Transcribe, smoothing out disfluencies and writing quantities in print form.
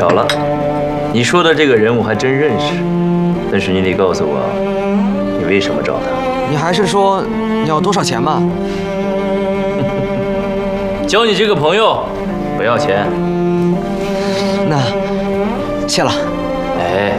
巧了，你说的这个人我还真认识，但是你得告诉我，你为什么找他？ 你还是说你要多少钱吧？ 交你这个朋友，不要钱。 那，谢了。 哎，